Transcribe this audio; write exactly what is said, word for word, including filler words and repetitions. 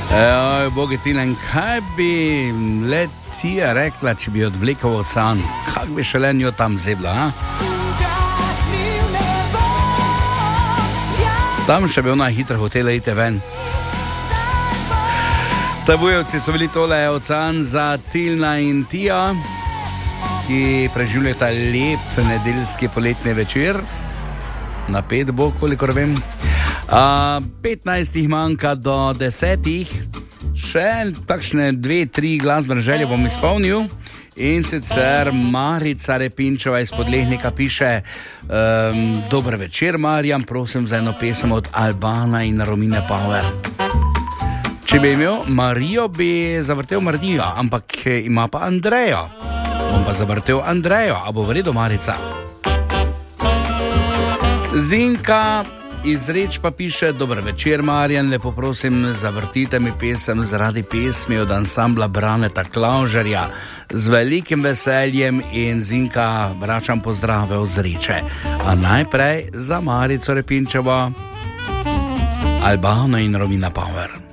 Ej, Bogetilen, kaj bi Letija rekla, če bi odvlekel ocean? Kak bi šele njo tam zebla, a? Tam še bi ona hitro hotela iti ven. Tabujevci so bili tole ocean za Tilna in Tija, ki preživljata lep nedeljski poletni večer. Na pet bo, kolikor vem. A, petnajst jih manjka do desetih. Še takšne dve, tri glasbene želje bom izpolnil. In sicer Marica Repinčeva iz Podlehnika piše: um, Dober večer, Marjan, prosim za eno pesem od Albana in Romine Power. Če bi imel Marijo, bi zavrtel Marijo, ampak ima pa Andrejo. Bom pa zavrtel Andrejo, a bo v redu, Marica? Zinka iz Reč pa piše: Dober večer, Marjan, lepo prosim, zavrtite mi pesem zaradi pesmi od ansambla Braneta Klavžarja. Z velikim veseljem. In Zinka, vračam pozdrave od Reče. A najprej za Marico Repinčevo, Albano in Romina Power.